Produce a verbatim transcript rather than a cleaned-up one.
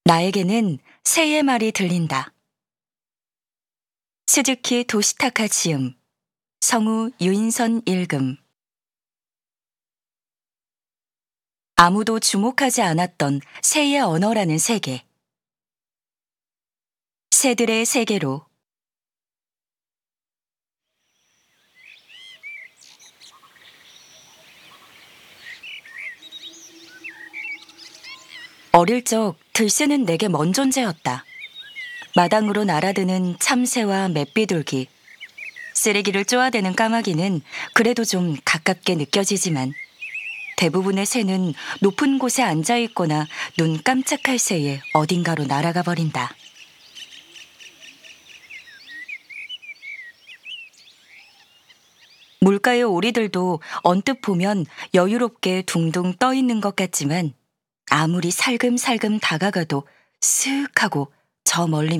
나에게는 새의 말이 들린다. 스즈키 도시타카 지음, 성우 유인선 읽음. 아무도 주목하지 않았던 새의 언어라는 세계. 새들의 세계로. 어릴 적 들새는 내게 먼 존재였다. 마당으로 날아드는 참새와 맷비둘기, 쓰레기를 쪼아대는 까마귀는 그래도 좀 가깝게 느껴지지만 대부분의 새는 높은 곳에 앉아있거나 눈 깜짝할 새에 어딘가로 날아가 버린다. 물가의 오리들도 언뜻 보면 여유롭게 둥둥 떠 있는 것 같지만 아무리 살금살금 다가가도 쓱 하고 저 멀리